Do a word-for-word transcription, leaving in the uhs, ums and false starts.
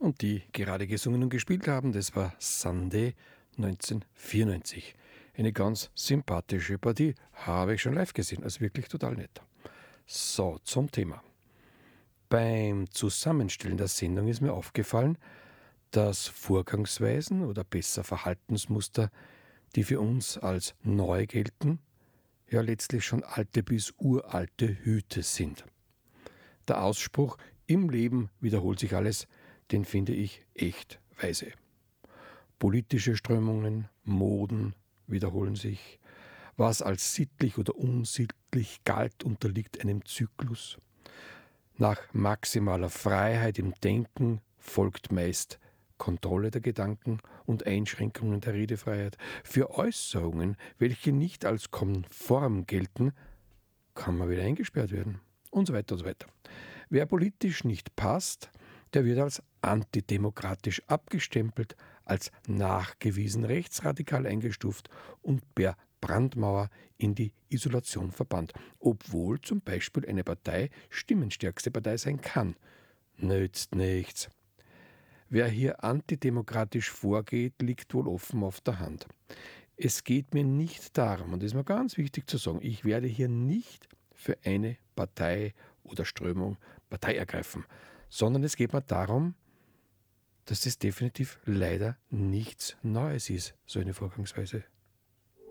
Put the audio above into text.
Und die gerade gesungen und gespielt haben, das war Sunday neunzehnhundertvierundneunzig. Eine ganz sympathische Partie, habe ich schon live gesehen, also wirklich total nett. So, zum Thema. Beim Zusammenstellen der Sendung ist mir aufgefallen, dass Vorgangsweisen oder besser Verhaltensmuster, die für uns als neu gelten, ja letztlich schon alte bis uralte Hüte sind. Der Ausspruch, im Leben wiederholt sich alles, den finde ich echt weise. Politische Strömungen, Moden wiederholen sich. Was als sittlich oder unsittlich galt, unterliegt einem Zyklus. Nach maximaler Freiheit im Denken folgt meist Kontrolle der Gedanken und Einschränkungen der Redefreiheit. Für Äußerungen, welche nicht als konform gelten, kann man wieder eingesperrt werden. Und so weiter und so weiter. Wer politisch nicht passt, der wird als antidemokratisch abgestempelt, als nachgewiesen rechtsradikal eingestuft und per Brandmauer in die Isolation verbannt, obwohl zum Beispiel eine Partei stimmenstärkste Partei sein kann. Nützt nichts. Wer hier antidemokratisch vorgeht, liegt wohl offen auf der Hand. Es geht mir nicht darum, und das ist mir ganz wichtig zu sagen, ich werde hier nicht für eine Partei oder Strömung Partei ergreifen, sondern es geht mir darum, dass das definitiv leider nichts Neues ist, so eine Vorgangsweise.